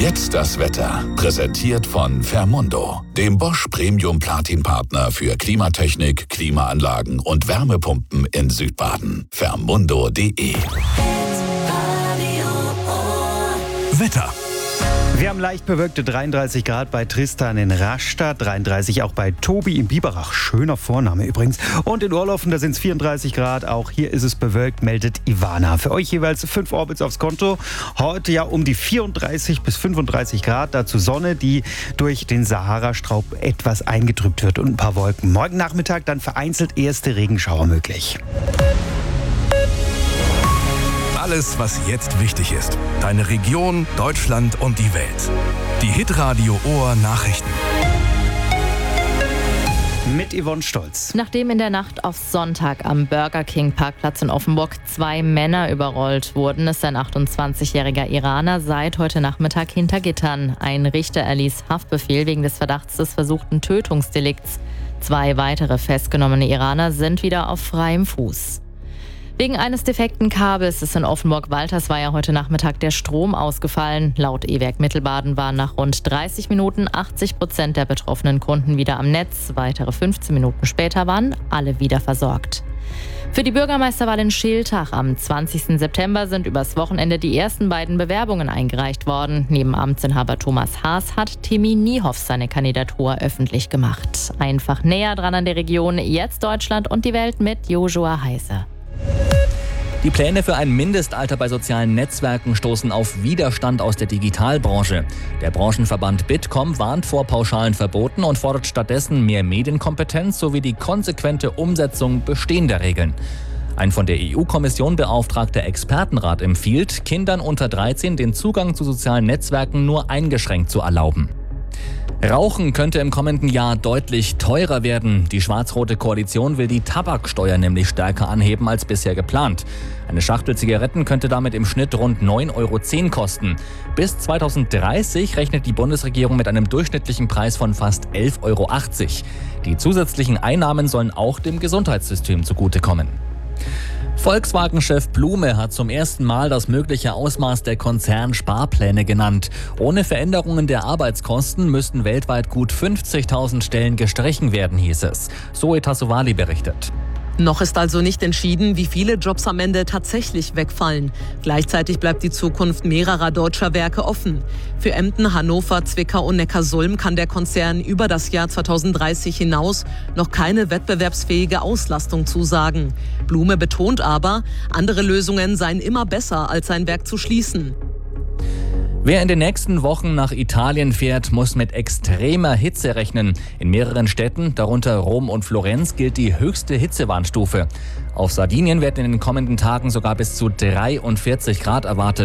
Jetzt das Wetter. Präsentiert von Fermundo, dem Bosch Premium Platin Partner für Klimatechnik, Klimaanlagen und Wärmepumpen in Südbaden. Fermundo.de. Wetter. Wir haben leicht bewölkte 33 Grad bei Tristan in Rastatt, 33 auch bei Tobi in Biberach. Schöner Vorname übrigens. Und in Ohrloffen, da sind es 34 Grad. Auch hier ist es bewölkt, meldet Ivana. Für euch jeweils 5 Orbits aufs Konto. Heute ja um die 34 bis 35 Grad. Dazu Sonne, die durch den Sahara-Straub etwas eingetrübt wird und ein paar Wolken. Morgen Nachmittag dann vereinzelt erste Regenschauer möglich. Alles, was jetzt wichtig ist. Deine Region, Deutschland und die Welt. Die Hitradio Ohr Nachrichten. Mit Yvonne Stolz. Nachdem in der Nacht auf Sonntag am Burger King Parkplatz in Offenburg 2 Männer überrollt wurden, ist ein 28-jähriger Iraner seit heute Nachmittag hinter Gittern. Ein Richter erließ Haftbefehl wegen des Verdachts des versuchten Tötungsdelikts. 2 weitere festgenommene Iraner sind wieder auf freiem Fuß. Wegen eines defekten Kabels ist in Offenburg-Waltersweier heute Nachmittag der Strom ausgefallen. Laut E-Werk Mittelbaden waren nach rund 30 Minuten 80% der betroffenen Kunden wieder am Netz. Weitere 15 Minuten später waren alle wieder versorgt. Für die Bürgermeisterwahl in Schiltach am 20. September sind übers Wochenende die ersten beiden Bewerbungen eingereicht worden. Neben Amtsinhaber Thomas Haas hat Timmy Niehoff seine Kandidatur öffentlich gemacht. Einfach näher dran an der Region, jetzt Deutschland und die Welt mit Joshua Heise. Die Pläne für ein Mindestalter bei sozialen Netzwerken stoßen auf Widerstand aus der Digitalbranche. Der Branchenverband Bitkom warnt vor pauschalen Verboten und fordert stattdessen mehr Medienkompetenz sowie die konsequente Umsetzung bestehender Regeln. Ein von der EU-Kommission beauftragter Expertenrat empfiehlt, Kindern unter 13 den Zugang zu sozialen Netzwerken nur eingeschränkt zu erlauben. Rauchen könnte im kommenden Jahr deutlich teurer werden. Die schwarz-rote Koalition will die Tabaksteuer nämlich stärker anheben als bisher geplant. Eine Schachtel Zigaretten könnte damit im Schnitt rund 9,10 € kosten. Bis 2030 rechnet die Bundesregierung mit einem durchschnittlichen Preis von fast 11,80 €. Die zusätzlichen Einnahmen sollen auch dem Gesundheitssystem zugutekommen. Volkswagen-Chef Blume hat zum ersten Mal das mögliche Ausmaß der Konzernsparpläne genannt. Ohne Veränderungen der Arbeitskosten müssten weltweit gut 50.000 Stellen gestrichen werden, hieß es. Zoe Tassovali berichtet. Noch ist also nicht entschieden, wie viele Jobs am Ende tatsächlich wegfallen. Gleichzeitig bleibt die Zukunft mehrerer deutscher Werke offen. Für Emden, Hannover, Zwickau und Neckarsulm kann der Konzern über das Jahr 2030 hinaus noch keine wettbewerbsfähige Auslastung zusagen. Blume betont aber, andere Lösungen seien immer besser, als ein Werk zu schließen. Wer in den nächsten Wochen nach Italien fährt, muss mit extremer Hitze rechnen. In mehreren Städten, darunter Rom und Florenz, gilt die höchste Hitzewarnstufe. Auf Sardinien werden in den kommenden Tagen sogar bis zu 43 Grad erwartet.